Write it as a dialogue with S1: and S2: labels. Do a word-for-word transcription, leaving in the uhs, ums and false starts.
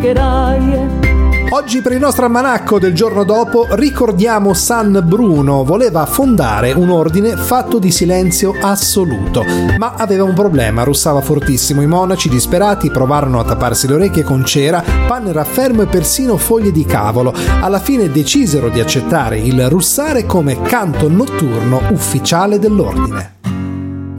S1: chiacchieraie.
S2: Oggi per il nostro almanacco del giorno dopo ricordiamo San Bruno. Voleva fondare un ordine fatto di silenzio assoluto, ma aveva un problema, russava fortissimo. I monaci disperati provarono a tapparsi le orecchie con cera, panne raffermo e persino foglie di cavolo. Alla fine decisero di accettare il russare come canto notturno ufficiale dell'ordine.